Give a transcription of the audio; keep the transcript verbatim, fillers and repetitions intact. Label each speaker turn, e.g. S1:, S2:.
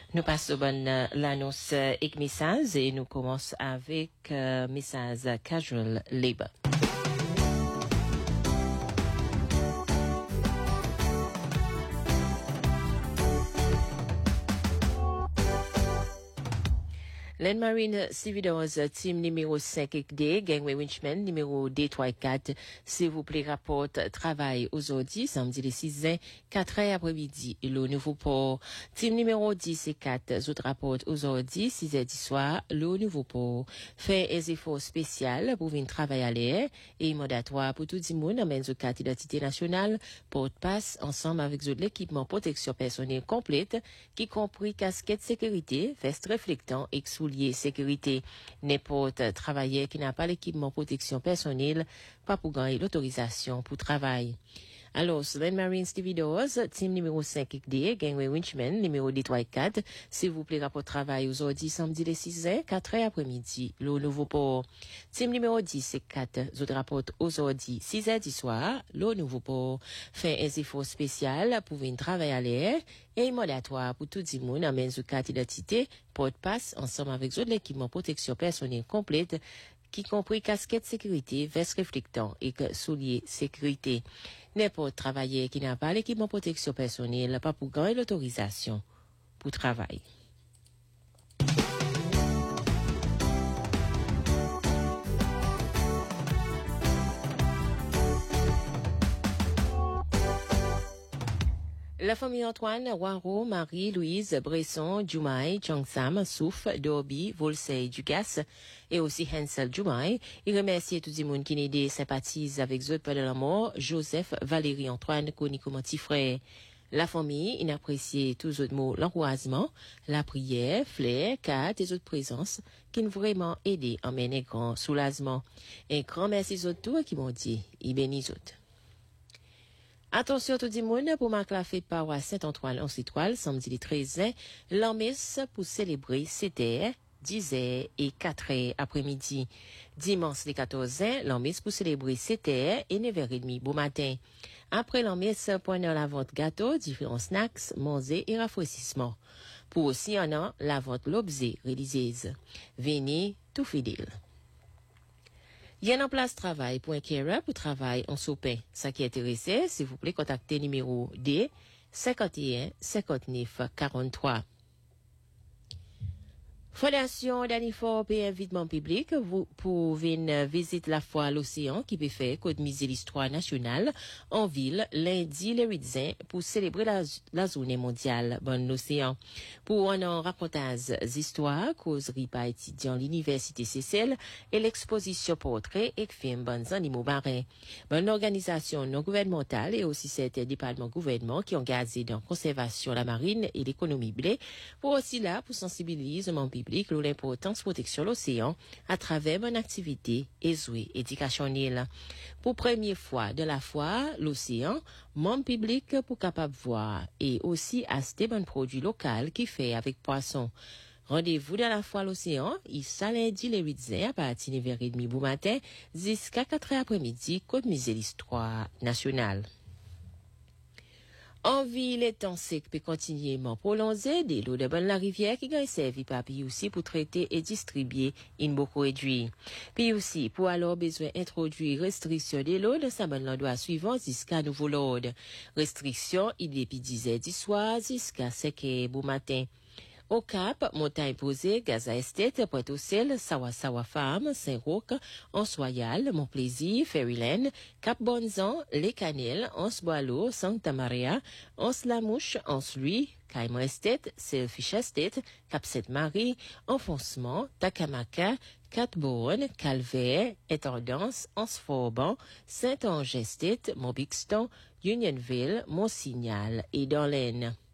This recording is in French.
S1: Nous passons bonne euh, l'annonce euh, et message et nous commençons avec euh, message casual labor. Land Marine Cividos, team numéro cinq D, Gangway Winchman, numéro D trois et quatre, s'il vous plaît, rapporte travail aujourd'hui, samedi le six juin, quatre heures après-midi, le nouveau port. Team numéro dix et quatre, autres rapportent aujourd'hui, six heures du soir, le nouveau port. Fait un effort spécial pour venir travailler à l'air et mandatoire pour tout le monde, amène au carte d'identité nationale, porte-passe ensemble avec l'équipement protection personnelle complète, qui compris casquette sécurité, veste réflectant et souliers sécurité. N'importe travailleur qui n'a pas l'équipement protection personnelle, pas pour gagner l'autorisation pour travail. Alors, Land Marine Stevedos, team numéro cinq D, Gangway Winchman, numéro D trois et quatre, s'il vous plaît, rapport travail aujourd'hui, samedi le six heures, quatre heures après-midi, le nouveau port. Team numéro dix et quatre, autres rapportent aujourd'hui, six heures du soir, le nouveau port. Fait un effort spécial pour venir travailler à l'air et mandatoire pour tout le monde, amène une carte d'identité, porte-passe, ensemble avec l'équipement protection personnelle complète, qui compris casquette sécurité, veste réflectant et souliers sécurité. N'importe travailleur qui n'a pas l'équipement protection personnelle, pas pour gagner l'autorisation pour travail. La famille Antoine, Waro, Marie, Louise, Bresson, Jumai, Changsam, Souf, Dorby, Volsey, Dugas, et aussi Hansel Jumai. Il remercie tout le monde qui n'aide sympathise avec eux pendant la mort, Joseph, Valérie, Antoine, connu comme petit frère. La famille, il apprécie tous les autres mots, l'encouragement, la prière, flair, carte et autres présences qui nous vraiment aidé à mener grand soulagement. Un grand merci aux autres qui m'ont dit, il bénit les autres. Attention tout le monde pour marquer la fête paroisse Saint-Antoine en Citoile, samedi le treize juin, l'emmesse pour célébrer c'était dix heures et quatre heures après-midi. Dimanche le quatorze juin, l'emmesse pour célébrer c'était et neuf heures trente bon matin. Après l'emmesse, pendant la vente gâteau, différents snacks, manger et rafraîchissement. Pour aussi un an, la vente l'objet religieuse. Venez tout fidèle. Il y a en place travail pour un carer pour travail en sopin. Ça qui est intéressé, s'il vous plaît, contactez numéro D cinquante et un cinquante-neuf quarante-trois. Fondation Danifor et invitement public vous, pour venir visiter la foire à l'océan qui peut faire Côte Misée l'histoire nationale en ville lundi le huit juin pour célébrer la, la journée mondiale bon l'océan. Pour un an racontage histoires, causerie par étudiants l'université Cécile et l'exposition portrait et film bonnes animaux marins. Bonne organisation non gouvernementale et aussi certains départements gouvernement qui ont gazé dans conservation la marine et l'économie blé pour aussi là pour sensibiliser le monde public l'importance de protection de l'océan à travers une activité et jouer éducationnelle. Pour première fois de la fois, l'océan, monde public pour capable voir et aussi acheter un produit local qui fait avec poisson. Rendez-vous dans la foire l'océan, il s'est lundi le huit juin à partir de neuf heures trente bon matin jusqu'à quatre heures après-midi, Côte Misée l'histoire nationale. En ville, les temps secs peut continuellement prolonger des lots de bonne la rivière qui gagne servi par P U C pour traiter et distribuer une beaucoup réduit. P U C pour alors besoin introduire restriction des lots de sa bonne l'endroit suivant jusqu'à nouveau lot. Restriction, il est depuis dix heures du soir jusqu'à cinq heures bon matin. Au Cap, Montagne Posée, Gaza Estate, Pointe-aux-Celles, Sawa Sawa Farm, Saint-Roch, Anse Royal, Montplaisir, Fairyland, Cap Bonzan, Les Canelles, Anse Boileau, Santa Maria, Anse Lamouche, Anse Louis, Caïman Estate, Selfish Estate, Cap Sainte-Marie, Enfoncement, Takamaka, Catbourne, Calvaire, Intendance, Anse Forban, Saint-Ange Estate, Montbixton, Unionville, Mont-Signal et Dorlaine.